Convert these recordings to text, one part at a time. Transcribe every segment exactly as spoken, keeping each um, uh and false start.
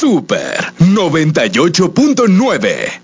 Super noventa y ocho punto nueve.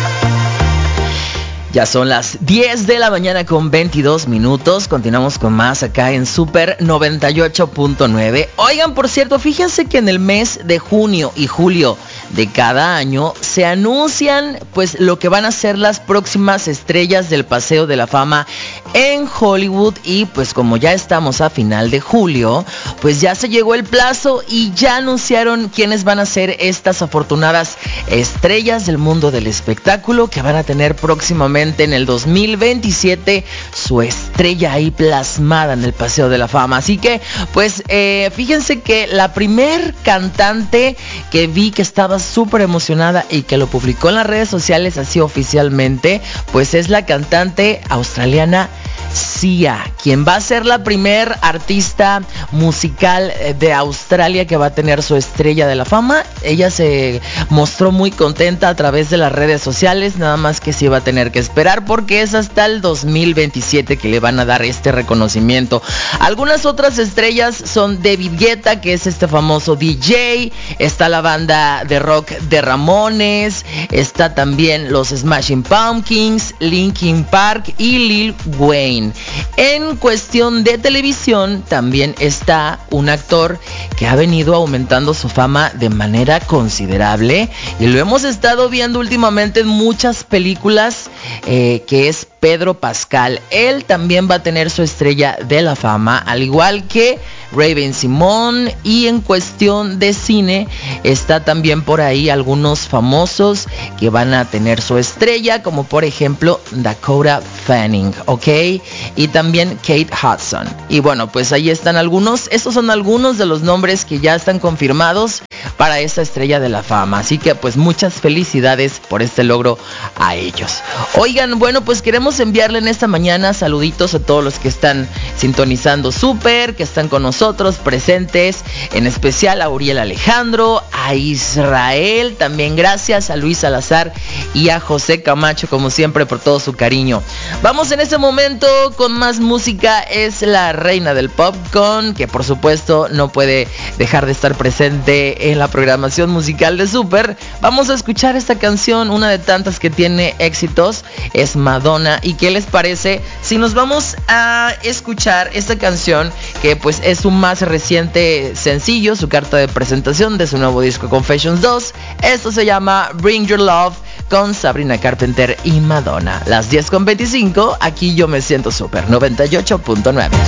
Ya son las diez de la mañana con veintidós minutos. Continuamos con más acá en Super noventa y ocho punto nueve. Oigan, por cierto, fíjense que en el mes de junio y julio de cada año se anuncian pues lo que van a ser las próximas estrellas del Paseo de la Fama en Hollywood. Y pues como ya estamos a final de julio, pues ya se llegó el plazo y ya anunciaron quiénes van a ser estas afortunadas estrellas del mundo del espectáculo que van a tener próximamente en el dos mil veintisiete su estrella ahí plasmada en el Paseo de la Fama. Así que pues eh, fíjense que la primer cantante que vi que estaba súper emocionada y que lo publicó en las redes sociales así oficialmente, pues es la cantante australiana Sia, quien va a ser la primer artista musical de Australia que va a tener su estrella de la fama. Ella se mostró muy contenta a través de las redes sociales, nada más que sí va a tener que esperar porque es hasta el dos mil veintisiete que le van a dar este reconocimiento. Algunas otras estrellas son David Guetta, que es este famoso D J, está la banda de rock de Ramones, está también los Smashing Pumpkins, Linkin Park y Lil Wayne. En cuestión de televisión también está un actor que ha venido aumentando su fama de manera considerable y lo hemos estado viendo últimamente en muchas películas, eh, que es Pedro Pascal. Él también va a tener su estrella de la fama, al igual que Raven-Symoné. Y en cuestión de cine está también por ahí algunos famosos que van a tener su estrella, como por ejemplo Dakota Fanning, ¿ok? Y también Kate Hudson. Y bueno, pues ahí están algunos, estos son algunos de los nombres que ya están confirmados para esta estrella de la fama. Así que pues muchas felicidades por este logro a ellos. Oigan, bueno, pues queremos enviarle en esta mañana saluditos a todos los que están sintonizando Super, que están con nosotros presentes, en especial a Uriel Alejandro, a Israel, también gracias a Luis Salazar y a José Camacho, como siempre, por todo su cariño. Vamos en este momento con más música. Es la reina del popcorn, que por supuesto no puede dejar de estar presente en la programación musical de Super. Vamos a escuchar esta canción, una de tantas que tiene éxitos, es Madonna. ¿Y qué les parece si nos vamos a escuchar esta canción, que pues es su más reciente sencillo, su carta de presentación de su nuevo disco Confessions dos? Esto se llama Bring Your Love, con Sabrina Carpenter y Madonna. Las diez con veinticinco, aquí yo me siento Super noventa y ocho punto nueve.